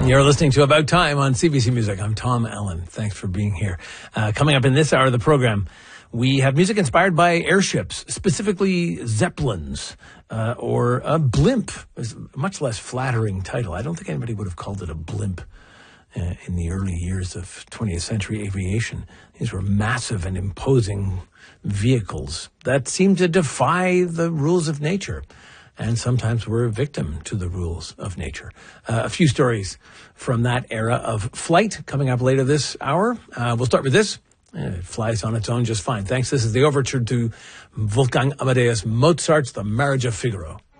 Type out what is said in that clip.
You're listening to About Time on CBC Music. I'm Tom Allen. Thanks for being here. Coming up in this hour of the program, we have music inspired by airships, specifically Zeppelins, or a blimp. It's a much less flattering title. I don't think anybody would have called it a blimp in the early years of 20th century aviation. These were massive and imposing vehicles that seemed to defy the rules of nature, and sometimes we're a victim to the rules of nature. A few stories from that era of flight coming up later this hour. We'll start with this. It flies on its own just fine. Thanks. This is the overture to Wolfgang Amadeus Mozart's The Marriage of Figaro.